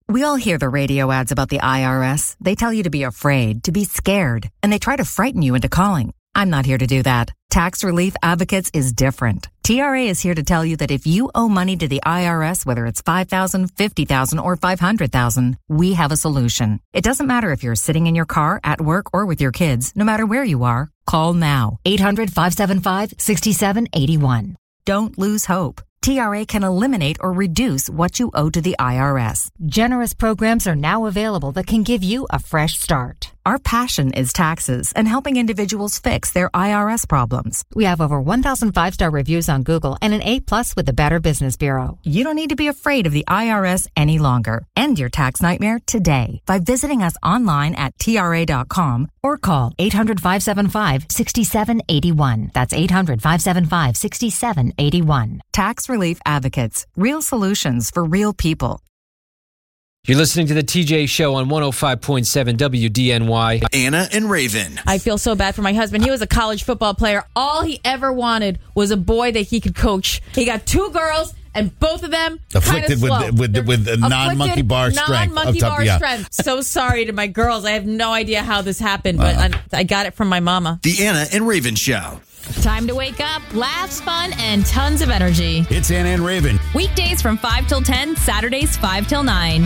We all hear the radio ads about the IRS. They tell you to be afraid, to be scared, and they try to frighten you into calling. I'm not here to do that. Tax Relief Advocates is different. TRA is here to tell you that if you owe money to the IRS, whether it's $5,000, $50,000, or $500,000, we have a solution. It doesn't matter if you're sitting in your car, at work, or with your kids. No matter where you are, call now. 800-575-6781. Don't lose hope. TRA can eliminate or reduce what you owe to the IRS. Generous programs are now available that can give you a fresh start. Our passion is taxes and helping individuals fix their IRS problems. We have over 1,000 5-star reviews on Google and an A+ with the Better Business Bureau. You don't need to be afraid of the IRS any longer. End your tax nightmare today by visiting us online at TRA.com or call 800-575-6781. That's 800-575-6781. Tax Relief Advocates. Real solutions for real people. You're listening to the TJ Show on 105.7 WDNY. Anna and Raven. I feel so bad for my husband. He was a college football player. All he ever wanted was a boy that he could coach. He got 2 girls, and both of them afflicted with non-monkey bar strength. Non-monkey bar strength. So sorry to my girls. I have no idea how this happened, but I got it from my mama. The Anna and Raven Show. Time to wake up, laughs, fun, and tons of energy. It's Anna and Raven. Weekdays from 5 till 10, Saturdays 5 till 9.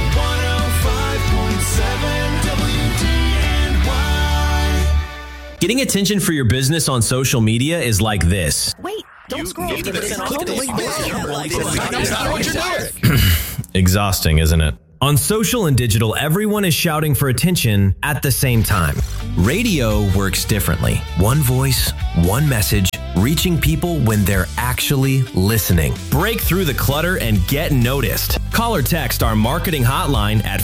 105.7 WDNY. Getting attention for your business on social media is like this. Wait, don't scroll. Exhausting, isn't it? On social and digital, everyone is shouting for attention at the same time. Radio works differently. One voice, one message, reaching people when they're actually listening. Break through the clutter and get noticed. Call or text our marketing hotline at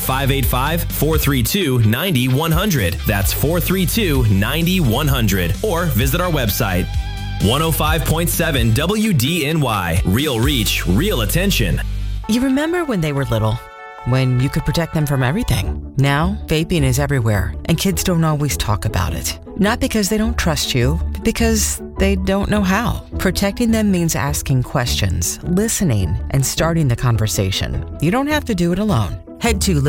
585-432-9100. That's 432-9100. Or visit our website. 105.7 WDNY. Real reach, real attention. You remember when they were little? When you could protect them from everything. Now, vaping is everywhere, and kids don't always talk about it. Not because they don't trust you, but because they don't know how. Protecting them means asking questions, listening, and starting the conversation. You don't have to do it alone. Head to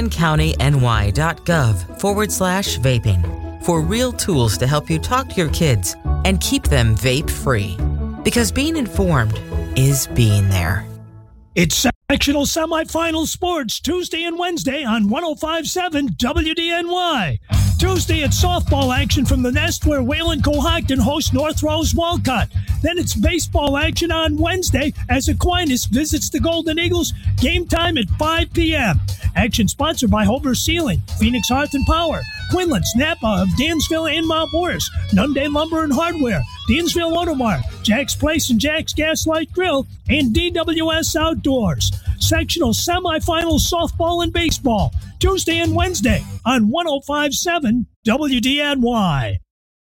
livingstoncountyny.gov/vaping for real tools to help you talk to your kids and keep them vape-free. Because being informed is being there. It's sectional semifinal sports Tuesday and Wednesday on 105.7 WDNY. Tuesday, it's softball action from the Nest where Wayland Cohocton hosts North Rose Walcott. Then it's baseball action on Wednesday as Aquinas visits the Golden Eagles. Game time at 5 p.m. Action sponsored by Hover Ceiling, Phoenix Hearth and Power, Quinlan's, Napa of Dansville and Mount Morris, Nunde Lumber and Hardware, Dansville Auto Mart, Jack's Place and Jack's Gaslight Grill, and DWS Outdoors. Sectional semifinal softball and baseball, Tuesday and Wednesday on 105.7 WDNY.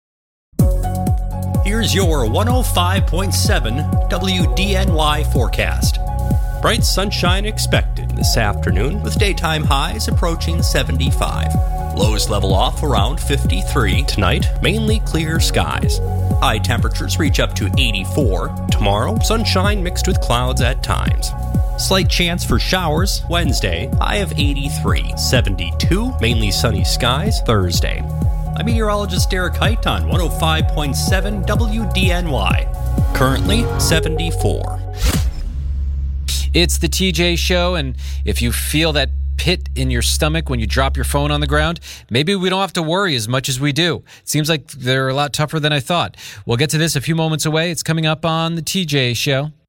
Here's your 105.7 WDNY forecast. Bright sunshine expected this afternoon with daytime highs approaching 75. Lows level off around 53. Tonight, mainly clear skies. High temperatures reach up to 84. Tomorrow, sunshine mixed with clouds at times. Slight chance for showers Wednesday, high of 83. 72, mainly sunny skies Thursday. I'm meteorologist Derek Height on 105.7 WDNY. Currently 74. It's the TJ Show, and if you feel that pit in your stomach when you drop your phone on the ground, maybe we don't have to worry as much as we do. It seems like they're a lot tougher than I thought. We'll get to this a few moments away. It's coming up on the TJ Show.